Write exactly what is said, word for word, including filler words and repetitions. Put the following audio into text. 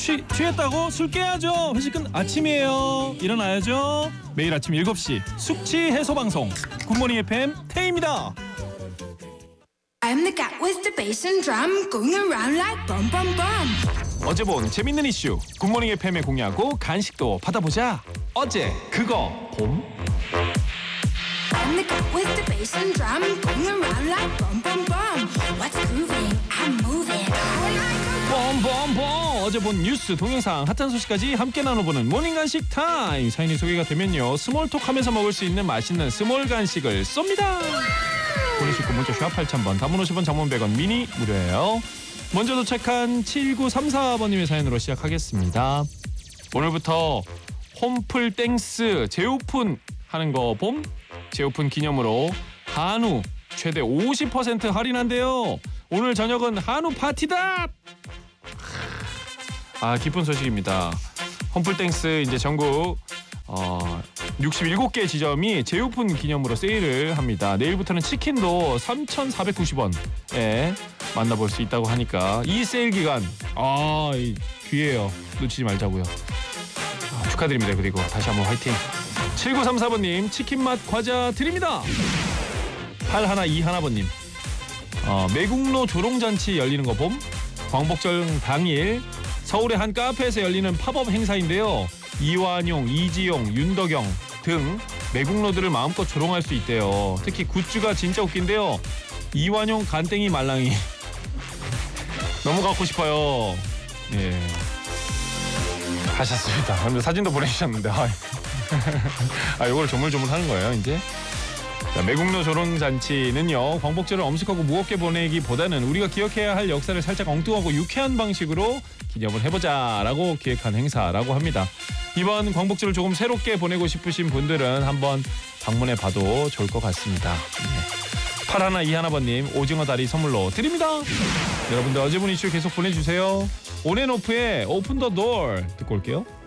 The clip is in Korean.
취, 취했다고? 술 깨야죠. 회식은 아침이에요. 일어나야죠. 매일 아침 일곱 시 숙취 해소 방송 굿모닝 에프엠 태희입니다. I'm the cat with the bass and drum going around like bum bum bum. 어제 본 재밌는 이슈 굿모닝 에프엠에 공유하고 간식도 받아보자. 어제 그거 봄. I'm the cat with the bass and drum going around like bum bum bum. What's grooving? I'm moving. I like a 봄봄봄. 어제 본 뉴스 동영상 핫한 소식까지 함께 나눠보는 모닝 간식 타임. 사연이 소개가 되면요 스몰톡하면서 먹을 수 있는 맛있는 스몰 간식을 쏩니다. 보내실 문자 샵 팔천 번, 단문 오십 원, 장문 백 원, 미니 무료예요. 먼저 도착한 칠구삼사 번님의 사연으로 시작하겠습니다. 오늘부터 홈플 땡스 재오픈 하는 거 봄? 재오픈 기념으로 한우 최대 오십 퍼센트 할인한대요. 오늘 저녁은 한우 파티다. 아, 기쁜 소식입니다. 홈플 땡스 이제 전국 어, 육십칠 개 지점이 재오픈 기념으로 세일을 합니다. 내일부터는 치킨도 삼천사백구십 원에 만나볼 수 있다고 하니까 이 세일 기간 아 귀해요. 놓치지 말자고요. 아, 축하드립니다. 그리고 다시 한번 화이팅. 칠구삼사 번님 치킨맛 과자 드립니다. 팔일이일 번님 어, 매국노 조롱잔치 열리는 거 봄? 광복절 당일 서울의 한 카페에서 열리는 팝업 행사인데요. 이완용, 이지용, 윤덕영 등 매국노들을 마음껏 조롱할 수 있대요. 특히 굿즈가 진짜 웃긴데요. 이완용 간땡이 말랑이 너무 갖고 싶어요. 예, 하셨습니다. 근데 사진도 보내주셨는데 아, 요걸 조물조물 하는 거예요 이제. 자, 매국노 조롱잔치는요 광복절을 엄숙하고 무겁게 보내기보다는 우리가 기억해야 할 역사를 살짝 엉뚱하고 유쾌한 방식으로 기념을 해보자라고 기획한 행사라고 합니다. 이번 광복절을 조금 새롭게 보내고 싶으신 분들은 한번 방문해봐도 좋을 것 같습니다. 네. 팔일이일 번님 오징어 다리 선물로 드립니다. 여러분들 어제 본 이슈 계속 보내주세요. 온앤오프의 오픈 더 도어 듣고 올게요.